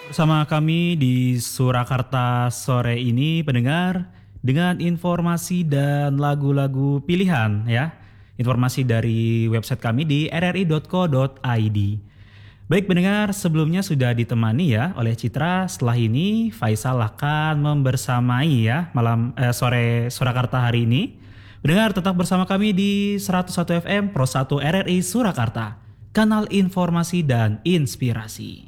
Bersama kami di Surakarta sore ini pendengar dengan informasi dan lagu-lagu pilihan ya. Informasi dari website kami di rri.co.id. Baik pendengar, sebelumnya sudah ditemani ya oleh Citra. Setelah ini Faisal akan membersamai ya sore Surakarta hari ini. Pendengar tetap bersama kami di 101 FM Pro 1 RRI Surakarta, kanal informasi dan inspirasi.